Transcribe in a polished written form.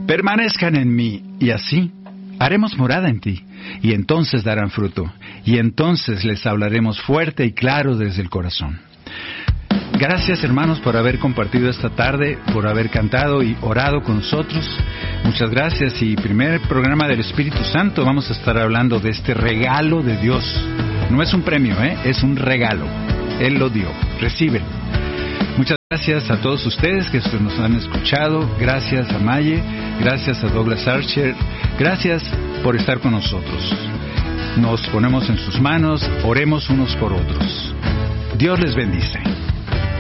permanezcan en mí, y así haremos morada en ti, y entonces darán fruto, y entonces les hablaremos fuerte y claro desde el corazón. Gracias, hermanos, por haber compartido esta tarde, por haber cantado y orado con nosotros. Muchas gracias. Y primer programa del Espíritu Santo, vamos a estar hablando de este regalo de Dios. No es un premio, es un regalo. Él lo dio. Recíbelo. Muchas gracias a todos ustedes que nos han escuchado. Gracias a Maye. Gracias a Douglas Archer. Gracias por estar con nosotros. Nos ponemos en sus manos. Oremos unos por otros. Dios les bendice.